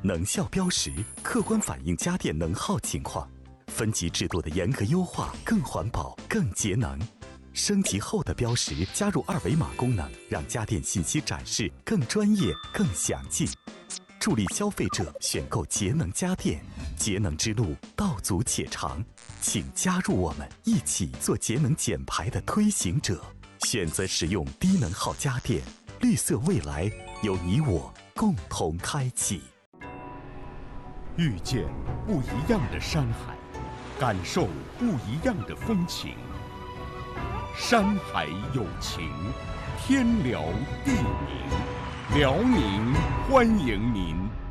能效标识客观反映家电能耗情况，分级制度的严格优化更环保、更节能。升级后的标识加入二维码功能，让家电信息展示更专业、更详尽，助力消费者选购节能家电。节能之路道阻且长，请加入我们，一起做节能减排的推行者。选择使用低能耗家电，绿色未来由你我共同开启。 遇见不一样的山海，感受不一样的风情。山海有情，天辽地宁，辽宁欢迎您。